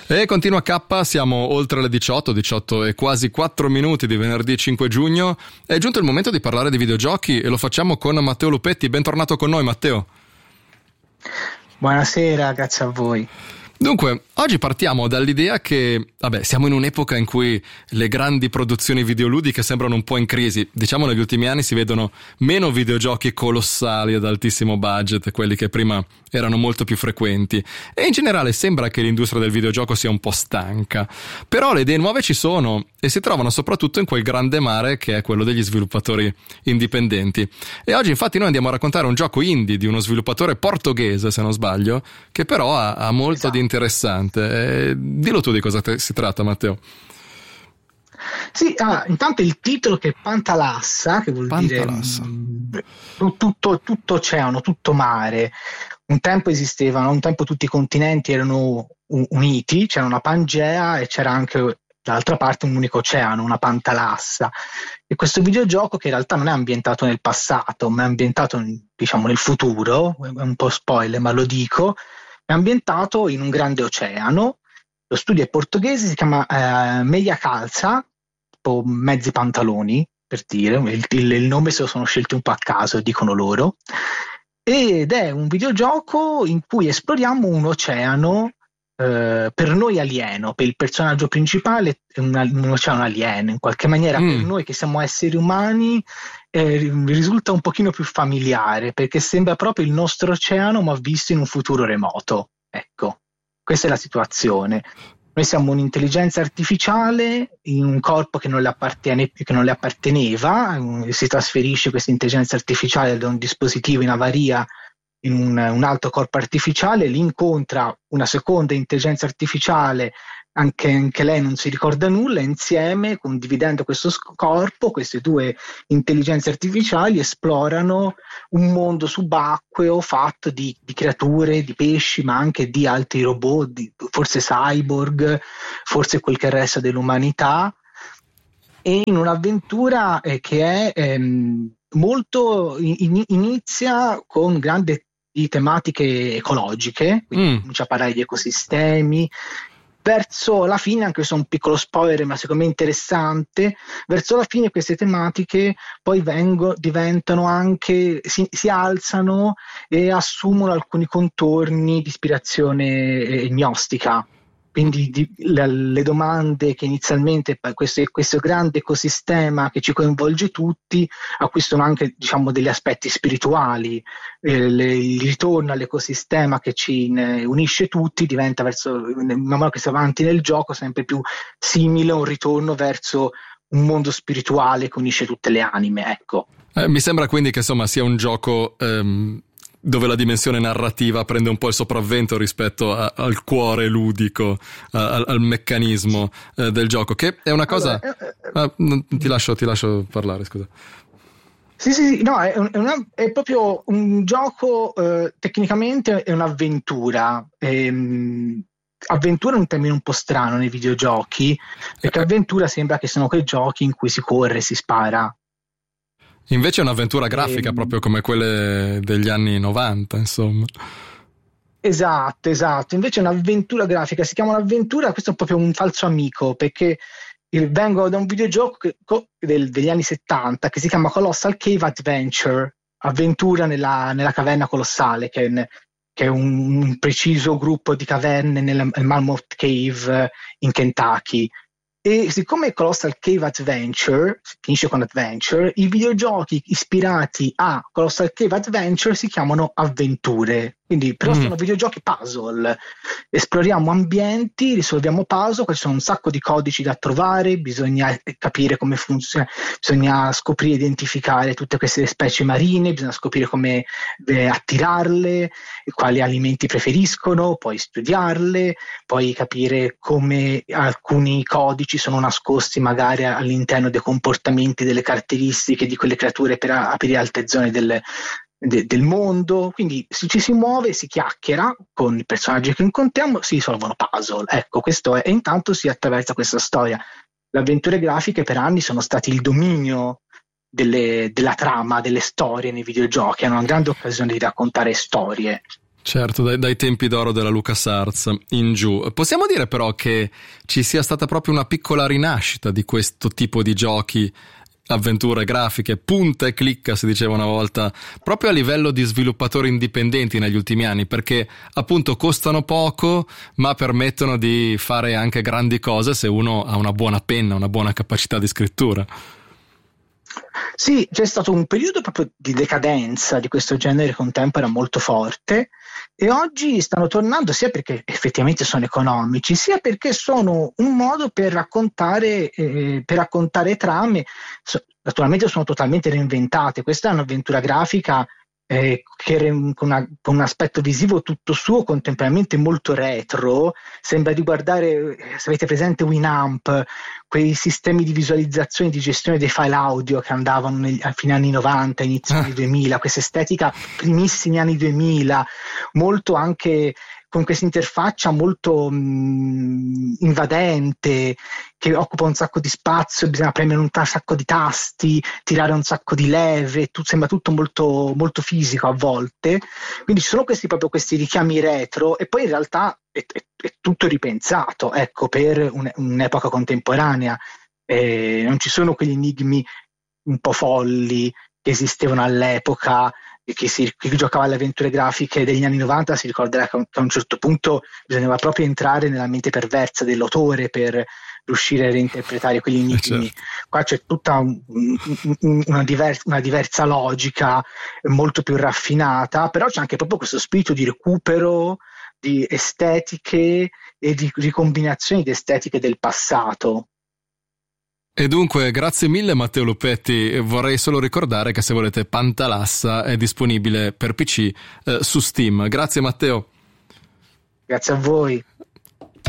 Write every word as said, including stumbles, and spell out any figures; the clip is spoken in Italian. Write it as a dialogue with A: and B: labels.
A: E continua K, siamo oltre le diciotto, diciotto e quasi quattro minuti di venerdì cinque giugno. È giunto il momento di parlare di videogiochi e lo facciamo con Matteo Lupetti. Bentornato con noi, Matteo.
B: Buonasera, grazie a voi.
A: Dunque, oggi partiamo dall'idea che, vabbè, siamo in un'epoca in cui le grandi produzioni videoludiche sembrano un po' in crisi. Diciamo negli ultimi anni si vedono meno videogiochi colossali ad altissimo budget, quelli che prima erano molto più frequenti. E in generale sembra che l'industria del videogioco sia un po' stanca. Però le idee nuove ci sono e si trovano soprattutto in quel grande mare che è quello degli sviluppatori indipendenti. E oggi infatti noi andiamo a raccontare un gioco indie di uno sviluppatore portoghese, se non sbaglio, che però ha, ha molto esatto. di interessante. Eh, dillo tu di cosa te, si tratta, Matteo.
B: Sì, ah, intanto il titolo che è Pantalassa, che vuol
A: Pantalassa.
B: dire mh, tutto, tutto oceano, tutto mare. Un tempo esistevano, un tempo tutti i continenti erano uniti, c'era una Pangea e c'era anche dall'altra parte un unico oceano, una Pantalassa. E questo videogioco, che in realtà non è ambientato nel passato, ma è ambientato diciamo nel futuro, è un po' spoiler ma lo dico, è ambientato in un grande oceano. Lo studio è portoghese, si chiama eh, Meia Calza, tipo mezzi pantaloni, per dire, il, il, il nome se lo sono scelti un po' a caso, dicono loro, ed è un videogioco in cui esploriamo un oceano eh, per noi alieno, per il personaggio principale è un, un oceano alieno, in qualche maniera mm. per noi che siamo esseri umani eh, risulta un pochino più familiare, perché sembra proprio il nostro oceano ma visto in un futuro remoto, ecco. Questa è la situazione. Noi siamo un'intelligenza artificiale in un corpo che non le, appartiene, che non le apparteneva, si trasferisce questa intelligenza artificiale da un dispositivo in avaria in un, un altro corpo artificiale, lì incontra una seconda intelligenza artificiale, anche, anche lei non si ricorda nulla, insieme, condividendo questo corpo, queste due intelligenze artificiali esplorano un mondo subacqueo fatto di, di creature, di pesci, ma anche di altri robot, di, forse cyborg, forse quel che resta dell'umanità, e in un'avventura eh, che è ehm, molto in, inizia con grandi tematiche ecologiche, quindi mm. comincia a parlare di ecosistemi. Verso la fine, anche se è un piccolo spoiler ma secondo me interessante, verso la fine queste tematiche poi vengono, diventano anche, si, si alzano e assumono alcuni contorni di ispirazione gnostica. Quindi di, le, le domande che inizialmente questo, questo grande ecosistema che ci coinvolge tutti acquistano anche diciamo degli aspetti spirituali, eh, le, il ritorno all'ecosistema che ci ne, unisce tutti diventa verso, man mano che si va avanti nel gioco, sempre più simile a un ritorno verso un mondo spirituale che unisce tutte le anime, ecco.
A: Eh, mi sembra quindi che insomma sia un gioco um... dove la dimensione narrativa prende un po' il sopravvento rispetto a, al cuore ludico, a, al, al meccanismo eh, del gioco, che è una cosa...
B: Allora, eh,
A: ah, non, ti, lascio, ti lascio parlare, scusa.
B: Sì, sì, sì, no, è, una, è proprio un gioco, eh, tecnicamente è un'avventura. Ehm, avventura è un termine un po' strano nei videogiochi, perché avventura sembra che siano quei giochi in cui si corre, si spara.
A: Invece è un'avventura grafica, e... proprio come quelle degli anni novanta, insomma.
B: Esatto, esatto. Invece è un'avventura grafica, si chiama un'avventura, questo è proprio un falso amico, perché vengo da un videogioco che, del, degli anni settanta che si chiama Colossal Cave Adventure, avventura nella, nella caverna colossale, che è, che è un, un preciso gruppo di caverne nel Mammoth Cave in Kentucky. E siccome Colossal Cave Adventure finisce con Adventure, i videogiochi ispirati a Colossal Cave Adventure si chiamano avventure. Quindi però mm. sono videogiochi puzzle. Esploriamo ambienti, risolviamo puzzle, ci sono un sacco di codici da trovare, bisogna capire come funziona, bisogna scoprire e identificare tutte queste specie marine, bisogna scoprire come eh, attirarle, quali alimenti preferiscono, poi studiarle, poi capire come alcuni codici sono nascosti magari all'interno dei comportamenti, delle caratteristiche di quelle creature per aprire altre zone del, de, del mondo. Quindi ci si muove, si chiacchiera con i personaggi che incontriamo, si risolvono puzzle. Ecco, questo è, e intanto si attraversa questa storia. Le avventure grafiche per anni sono stati il dominio delle, della trama, delle storie nei videogiochi, hanno una grande occasione di raccontare storie.
A: Certo, dai, dai tempi d'oro della LucasArts in giù. Possiamo dire però che ci sia stata proprio una piccola rinascita di questo tipo di giochi, avventure grafiche, punta e clicca si diceva una volta, proprio a livello di sviluppatori indipendenti negli ultimi anni, perché appunto costano poco ma permettono di fare anche grandi cose se uno ha una buona penna, una buona capacità di scrittura.
B: Sì, c'è stato un periodo proprio di decadenza di questo genere contempora molto forte, e oggi stanno tornando sia perché effettivamente sono economici, sia perché sono un modo per raccontare, eh, per raccontare trame. So, naturalmente sono totalmente reinventate. Questa è un'avventura grafica eh, che re- con, una- con un aspetto visivo tutto suo, contemporaneamente molto retro. Sembra di guardare, eh, se avete presente Winamp, quei sistemi di visualizzazione e di gestione dei file audio che andavano negli, a fine anni novanta, inizio anni duemila, questa estetica primissimi anni duemila, molto anche con questa interfaccia molto mh, invadente, che occupa un sacco di spazio, bisogna premere un ta- sacco di tasti, tirare un sacco di leve, tu, sembra tutto molto, molto fisico a volte. Quindi ci sono questi, proprio questi richiami retro, e poi in realtà è, è, è tutto ripensato, ecco, per un, un'epoca contemporanea. Eh, non ci sono quegli enigmi un po' folli che esistevano all'epoca, e chi, si, chi giocava alle avventure grafiche degli anni novanta si ricorderà che a un certo punto bisognava proprio entrare nella mente perversa dell'autore per riuscire a reinterpretare quegli enigmi.
A: Certo.
B: Qua c'è tutta un, un, una, diver, una diversa logica, molto più raffinata, però c'è anche proprio questo spirito di recupero di estetiche e di ricombinazioni di estetiche del passato.
A: E dunque, grazie mille Matteo Lupetti. Vorrei solo ricordare che se volete Pantalassa è disponibile per P C eh, su Steam. Grazie Matteo.
B: Grazie a voi.